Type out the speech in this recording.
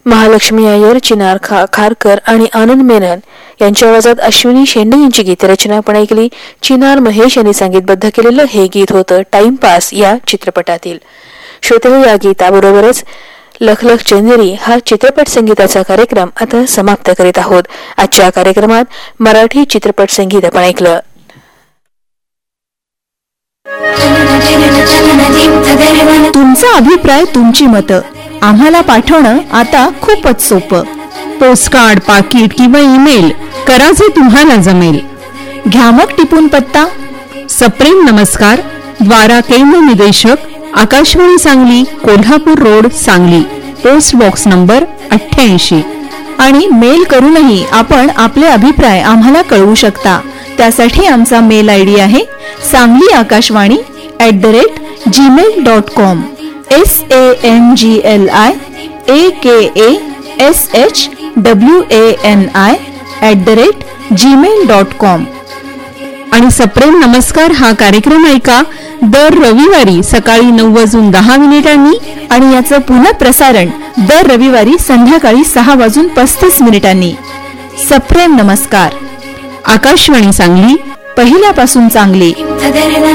महालक्ष्मी अय्यर, चिनार खारकर आणि आनंद मेनन यांच्या आवाजात अश्विनी शेंडे यांची गीतरचना आपण ऐकली. चिनार महेश यांनी संगीतबद्ध केलेलं हे गीत होतं टाइमपास या चित्रपटातील. श्रोते, या गीताबरोबरच लख लख चंदेरी हा चित्रपट संगीताचा कार्यक्रम आता समाप्त करीत आहोत. आजच्या कार्यक्रमात मराठी चित्रपट संगीत आपण ऐकलं. तुमचा अभिप्राय, तुमची मतं आम्हाला पाठवणं आता खूपच सोपं. पोस्टकार्ड, पाकिट किंवा ईमेल करा जे तुम्हाला जमेल. घ्या मग टिपून पत्ता. सप्रेम नमस्कार, द्वारा केंद्र निदेशक, Akashvani Sangli, Kolhapur road, Sangli, post box number 88. आणि मेल करूनही आपण आपले अभिप्राय आम्हाला कळवू शकता. त्यासाठी आमचा मेल आयडी आहे sangli@gmail.com. SANGLIAKASHWANI@gmail.com. आणि सप्रेम नमस्कार हा कार्यक्रम ऐका दर रविवारी सकाळी 9:10 आणि याचं पुन्हा प्रसारण दर रविवारी संध्याकाळी 6:35 सप्रेम नमस्कार. आकाशवाणी सांगली, पहिल्यापासून चांगली.